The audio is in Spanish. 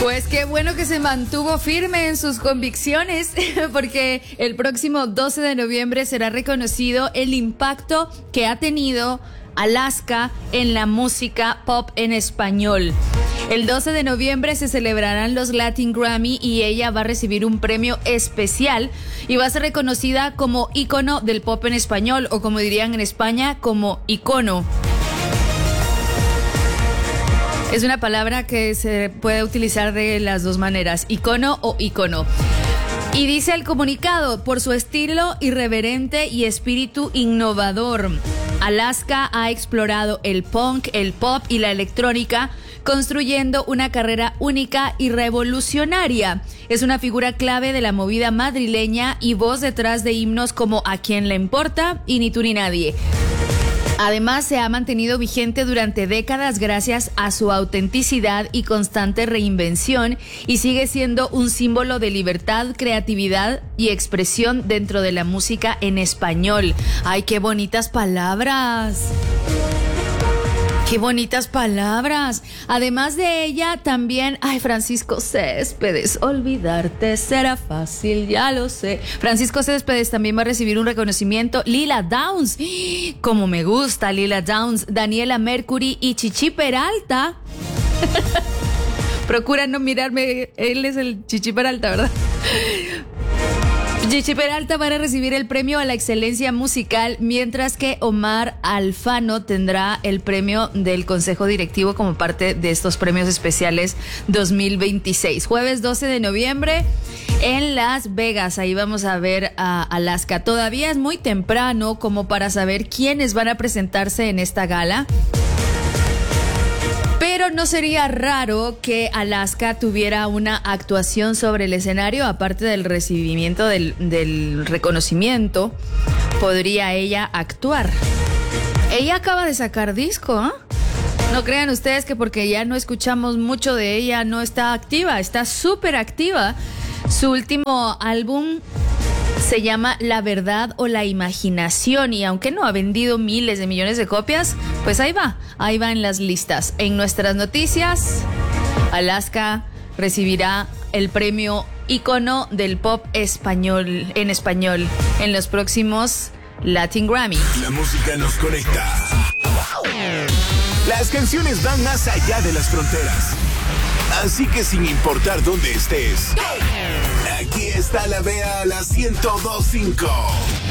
Pues qué bueno que se mantuvo firme en sus convicciones, porque el próximo 12 de noviembre será reconocido el impacto que ha tenido Alaska en la música pop en español. El 12 de noviembre se celebrarán los Latin Grammy y ella va a recibir un premio especial y va a ser reconocida como ícono del pop en español, o como dirían en España, como icono. Es una palabra que se puede utilizar de las dos maneras, icono o ícono. Y dice el comunicado, por su estilo irreverente y espíritu innovador, Alaska ha explorado el punk, el pop y la electrónica, construyendo una carrera única y revolucionaria. Es una figura clave de la movida madrileña y voz detrás de himnos como A quién le importa y Ni tú ni nadie. Además, se ha mantenido vigente durante décadas gracias a su autenticidad y constante reinvención, y sigue siendo un símbolo de libertad, creatividad y expresión dentro de la música en español. ¡Ay, qué bonitas palabras! ¡Qué bonitas palabras! Además de ella, también, Francisco Céspedes, olvidarte será fácil, ya lo sé. Francisco Céspedes también va a recibir un reconocimiento. Lila Downs, como me gusta Lila Downs. Daniela Mercury y Chichi Peralta. Procura no mirarme, él es el Chichi Peralta, ¿verdad? Chichi Peralta va a recibir el premio a la excelencia musical, mientras que Omar Alfano tendrá el premio del Consejo Directivo como parte de estos premios especiales 2026. Jueves 12 de noviembre en Las Vegas. Ahí vamos a ver a Alaska. Todavía es muy temprano como para saber quiénes van a presentarse en esta gala, pero no sería raro que Alaska tuviera una actuación sobre el escenario. Aparte del recibimiento del reconocimiento, podría ella actuar. Ella acaba de sacar disco, ¿eh? No crean ustedes que porque ya no escuchamos mucho de ella no está activa, está súper activa. Su último álbum se llama La Verdad o la Imaginación, y aunque no ha vendido miles de millones de copias, pues ahí va en las listas. En nuestras noticias, Alaska recibirá el premio ícono del pop español en los próximos Latin Grammy. La música nos conecta. Las canciones van más allá de las fronteras. Así que sin importar dónde estés, aquí está la Vea, la 102.5.